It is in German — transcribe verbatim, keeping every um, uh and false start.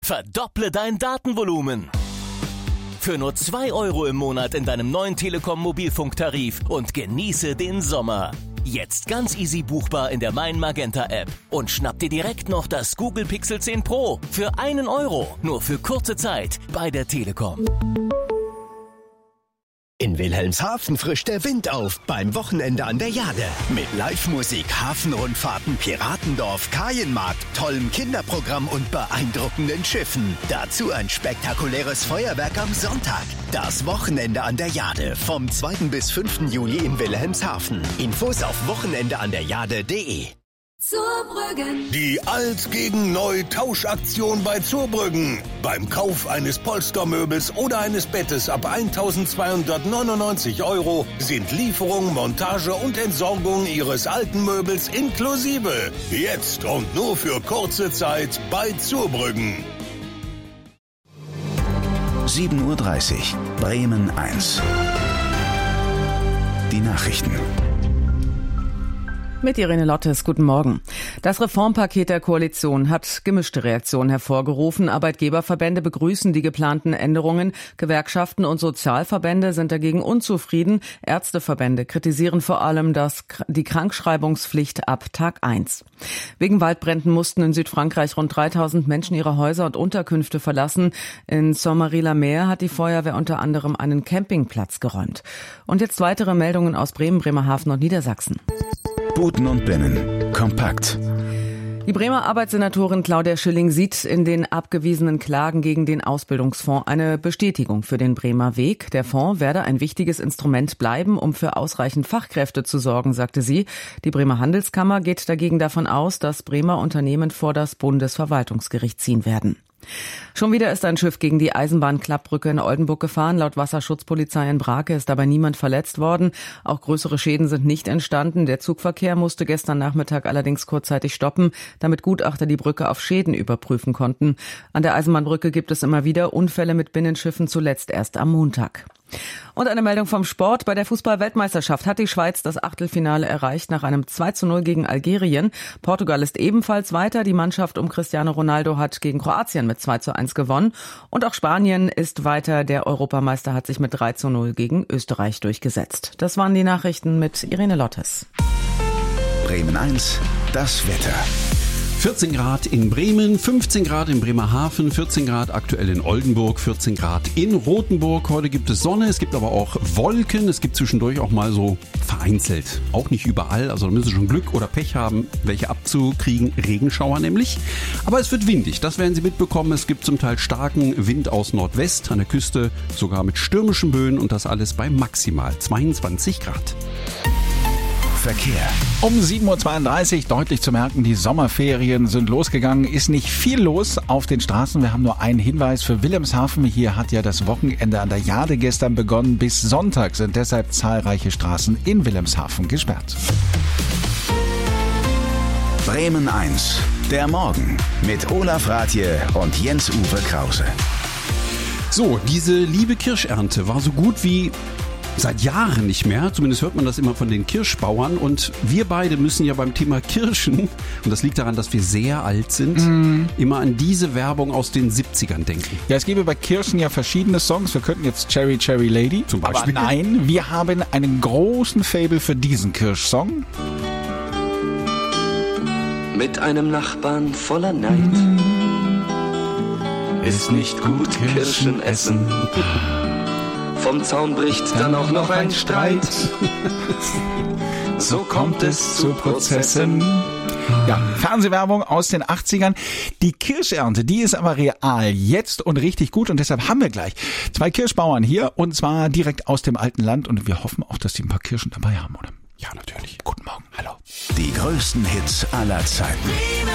Verdopple dein Datenvolumen. Für nur zwei Euro im Monat in deinem neuen Telekom-Mobilfunktarif und genieße den Sommer. Jetzt ganz easy buchbar in der Mein Magenta App. Und schnapp dir direkt noch das Google Pixel zehn Pro für einen Euro. Nur für kurze Zeit bei der Telekom. In Wilhelmshaven frischt der Wind auf beim Wochenende an der Jade. Mit Live-Musik, Hafenrundfahrten, Piratendorf, Kajenmarkt, tollem Kinderprogramm und beeindruckenden Schiffen. Dazu ein spektakuläres Feuerwerk am Sonntag. Das Wochenende an der Jade vom zweiten bis fünften Juli in Wilhelmshaven. Infos auf wochenendeanderjade punkt de. Zurbrüggen. Die Alt gegen Neu Tauschaktion bei Zurbrüggen. Beim Kauf eines Polstermöbels oder eines Bettes ab eintausendzweihundertneunundneunzig Euro sind Lieferung, Montage und Entsorgung Ihres alten Möbels inklusive. Jetzt und nur für kurze Zeit bei Zurbrüggen. sieben Uhr dreißig, Bremen eins. Die Nachrichten. Mit Irene Lottes, guten Morgen. Das Reformpaket der Koalition hat gemischte Reaktionen hervorgerufen. Arbeitgeberverbände begrüßen die geplanten Änderungen. Gewerkschaften und Sozialverbände sind dagegen unzufrieden. Ärzteverbände kritisieren vor allem das, die Krankschreibungspflicht ab Tag eins. Wegen Waldbränden mussten in Südfrankreich rund dreitausend Menschen ihre Häuser und Unterkünfte verlassen. In Saint-Marie-la-Mer hat die Feuerwehr unter anderem einen Campingplatz geräumt. Und jetzt weitere Meldungen aus Bremen, Bremerhaven und Niedersachsen. Buten und Binnen. Kompakt. Die Bremer Arbeitssenatorin Claudia Schilling sieht in den abgewiesenen Klagen gegen den Ausbildungsfonds eine Bestätigung für den Bremer Weg. Der Fonds werde ein wichtiges Instrument bleiben, um für ausreichend Fachkräfte zu sorgen, sagte sie. Die Bremer Handelskammer geht dagegen davon aus, dass Bremer Unternehmen vor das Bundesverwaltungsgericht ziehen werden. Schon wieder ist ein Schiff gegen die Eisenbahnklappbrücke in Oldenburg gefahren. Laut Wasserschutzpolizei in Brake ist dabei niemand verletzt worden. Auch größere Schäden sind nicht entstanden. Der Zugverkehr musste gestern Nachmittag allerdings kurzzeitig stoppen, damit Gutachter die Brücke auf Schäden überprüfen konnten. An der Eisenbahnbrücke gibt es immer wieder Unfälle mit Binnenschiffen, zuletzt erst am Montag. Und eine Meldung vom Sport. Bei der Fußball-Weltmeisterschaft hat die Schweiz das Achtelfinale erreicht nach einem zwei zu null gegen Algerien. Portugal ist ebenfalls weiter. Die Mannschaft um Cristiano Ronaldo hat gegen Kroatien mit zwei zu eins gewonnen. Und auch Spanien ist weiter. Der Europameister hat sich mit drei zu null gegen Österreich durchgesetzt. Das waren die Nachrichten mit Irene Lottes. Bremen eins, das Wetter. vierzehn Grad in Bremen, fünfzehn Grad in Bremerhaven, vierzehn Grad aktuell in Oldenburg, vierzehn Grad in Rothenburg. Heute gibt es Sonne, es gibt aber auch Wolken. Es gibt zwischendurch auch mal so vereinzelt, auch nicht überall. Also da müssen Sie schon Glück oder Pech haben, welche abzukriegen. Regenschauer nämlich. Aber es wird windig, das werden Sie mitbekommen. Es gibt zum Teil starken Wind aus Nordwest, an der Küste sogar mit stürmischen Böen und das alles bei maximal zweiundzwanzig Grad. Verkehr. Um sieben Uhr zweiunddreißig deutlich zu merken, die Sommerferien sind losgegangen. Ist nicht viel los auf den Straßen. Wir haben nur einen Hinweis für Wilhelmshaven. Hier hat ja das Wochenende an der Jade gestern begonnen. Bis Sonntag sind deshalb zahlreiche Straßen in Wilhelmshaven gesperrt. Bremen eins. Der Morgen mit Olaf Rathje und Jens-Uwe Krause. So, diese liebe Kirschernte war so gut wie seit Jahren nicht mehr, zumindest hört man das immer von den Kirschbauern und wir beide müssen ja beim Thema Kirschen, und das liegt daran, dass wir sehr alt sind, mm. immer an diese Werbung aus den siebzigern denken. Ja, es gäbe bei Kirschen ja verschiedene Songs, wir könnten jetzt Cherry Cherry Lady zum Beispiel, aber nein, wir haben einen großen Faible für diesen Kirschsong. Mit einem Nachbarn voller Neid mm. ist nicht gut Kirschen essen. Vom Zaun bricht dann auch noch ein Streit. So kommt es zu Prozessen. Ja, Fernsehwerbung aus den achtzigern. Die Kirschernte, die ist aber real jetzt und richtig gut und deshalb haben wir gleich zwei Kirschbauern hier und zwar direkt aus dem alten Land und wir hoffen auch, dass die ein paar Kirschen dabei haben, oder? Ja, natürlich. Guten Morgen, hallo. Die größten Hits aller Zeiten.